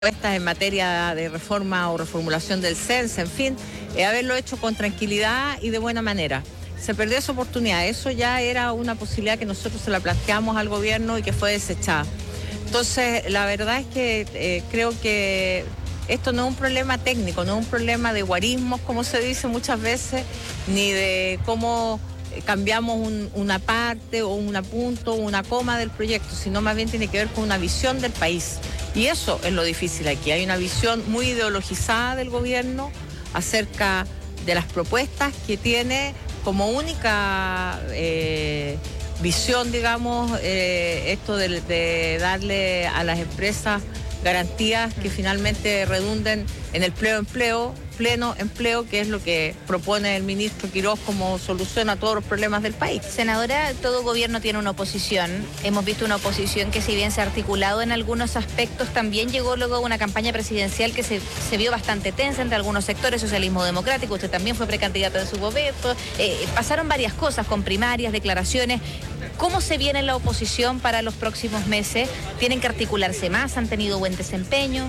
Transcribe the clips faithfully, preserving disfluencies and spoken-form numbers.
propuestas en materia de reforma o reformulación del C E N S E, en fin, eh, haberlo hecho con tranquilidad y de buena manera. Se perdió esa oportunidad, eso ya era una posibilidad que nosotros se la planteamos al gobierno y que fue desechada. Entonces, la verdad es que eh, creo que esto no es un problema técnico, no es un problema de guarismos, como se dice muchas veces, ni de cómo cambiamos un, una parte o un punto o una coma del proyecto, sino más bien tiene que ver con una visión del país. Y eso es lo difícil aquí. Hay una visión muy ideologizada del gobierno acerca de las propuestas que tiene como única eh, visión, digamos, eh, esto de, de darle a las empresas garantías que finalmente redunden en el pleno empleo, pleno empleo, que es lo que propone el ministro Quiroz como solución a todos los problemas del país. Senadora, todo gobierno tiene una oposición. Hemos visto una oposición que, si bien se ha articulado en algunos aspectos, también llegó luego a una campaña presidencial que se, se vio bastante tensa entre algunos sectores, socialismo democrático, usted también fue precandidato en su gobierno, eh, pasaron varias cosas con primarias, declaraciones. ¿Cómo se viene la oposición para los próximos meses? ¿Tienen que articularse más? ¿Han tenido buen desempeño?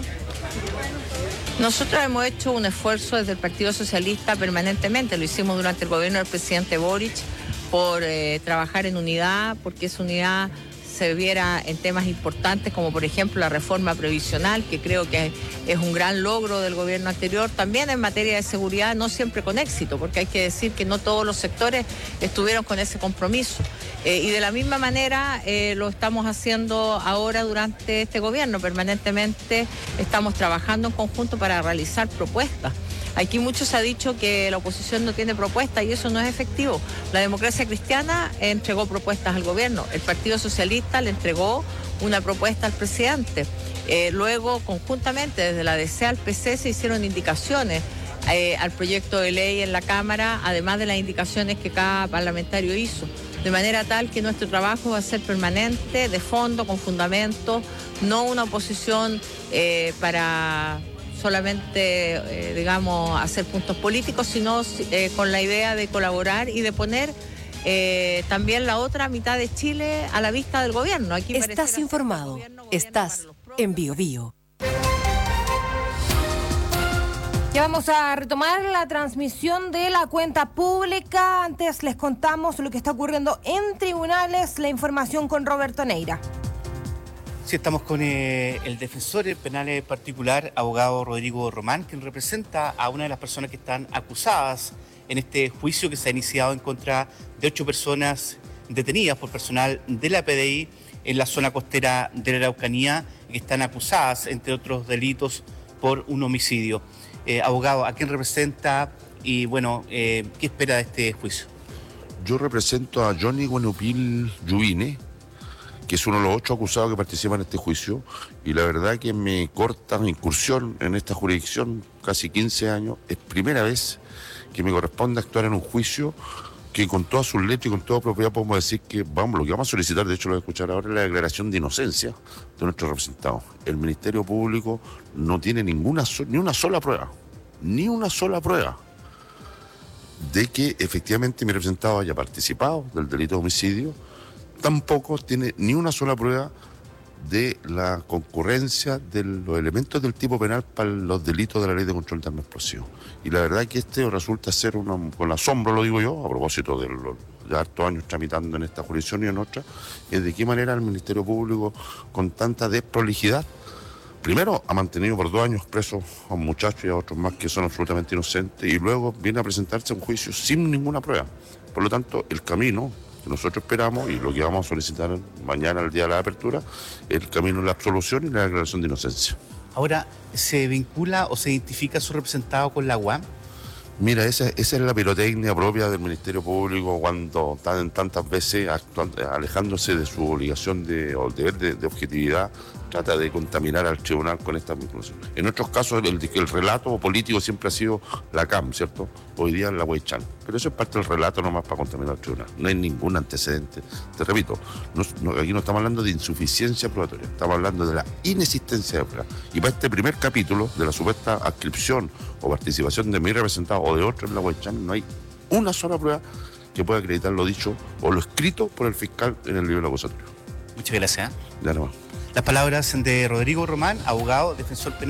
Nosotros hemos hecho un esfuerzo desde el Partido Socialista permanentemente, lo hicimos durante el gobierno del presidente Boric, por eh, trabajar en unidad, porque esa unidad se viera en temas importantes como por ejemplo la reforma previsional, que creo que es un gran logro del gobierno anterior, también en materia de seguridad, no siempre con éxito, porque hay que decir que no todos los sectores estuvieron con ese compromiso. Eh, y de la misma manera eh, lo estamos haciendo ahora durante este gobierno, permanentemente estamos trabajando en conjunto para realizar propuestas. Aquí mucho se ha dicho que la oposición no tiene propuestas y eso no es efectivo. La Democracia Cristiana entregó propuestas al gobierno, el Partido Socialista le entregó una propuesta al presidente. Eh, luego, conjuntamente, desde la D C al P C se hicieron indicaciones eh, al proyecto de ley en la Cámara, además de las indicaciones que cada parlamentario hizo. De manera tal que nuestro trabajo va a ser permanente, de fondo, con fundamento, no una oposición eh, para solamente, eh, digamos, hacer puntos políticos, sino eh, con la idea de colaborar y de poner eh, también la otra mitad de Chile a la vista del gobierno. Aquí estás informado, gobierno, gobierno estás en Bio Bio. Ya vamos a retomar la transmisión de la cuenta pública. Antes les contamos lo que está ocurriendo en tribunales, la información con Roberto Neira. Sí, estamos con eh, el defensor penal particular, abogado Rodrigo Román, quien representa a una de las personas que están acusadas en este juicio que se ha iniciado en contra de ocho personas detenidas por personal de la P D I en la zona costera de la Araucanía, que están acusadas, entre otros delitos, por un homicidio. Eh, abogado, ¿a quién representa y, bueno, eh, qué espera de este juicio? Yo represento a Johnny Guenupil Yubine, que es uno de los ocho acusados que participan en este juicio, y la verdad que mi corta incursión en esta jurisdicción, casi quince años, es primera vez que me corresponde actuar en un juicio que con todas sus letras y con toda propiedad podemos decir que, vamos, lo que vamos a solicitar, de hecho lo voy a escuchar ahora, es la declaración de inocencia de nuestro representado. El Ministerio Público no tiene ninguna ni una sola prueba, ni una sola prueba de que efectivamente mi representado haya participado del delito de homicidio. Tampoco tiene ni una sola prueba de la concurrencia de los elementos del tipo penal para los delitos de la Ley de Control de Armas Explosivas. Y la verdad que este resulta ser, una, con asombro lo digo yo, a propósito de los de hartos años tramitando en esta jurisdicción y en otra, es de qué manera el Ministerio Público, con tanta desprolijidad, primero ha mantenido por dos años presos a un muchacho y a otros más que son absolutamente inocentes, y luego viene a presentarse a un juicio sin ninguna prueba. Por lo tanto, el camino que nosotros esperamos y lo que vamos a solicitar mañana, el día de la apertura, el camino de la absolución y la declaración de inocencia. Ahora, ¿se vincula o se identifica a su representado con la U A M? Mira, esa, esa es la pirotecnia propia del Ministerio Público cuando están tantas veces actuando, alejándose de su obligación de, o deber de, de objetividad, trata de contaminar al tribunal con esta vinculación. En otros casos, el, el relato político siempre ha sido la C A M, ¿cierto? Hoy día la Huaychán. Pero eso es parte del relato nomás para contaminar al tribunal. No hay ningún antecedente. Te repito, no, no, aquí no estamos hablando de insuficiencia probatoria, estamos hablando de la inexistencia de pruebas. Y para este primer capítulo de la supuesta adscripción o participación de mi representado o de otro en la Huaychán, no hay una sola prueba que pueda acreditar lo dicho o lo escrito por el fiscal en el libro acusatorio. Muchas gracias. Ya nomás. Las palabras de Rodrigo Román, abogado, defensor penal.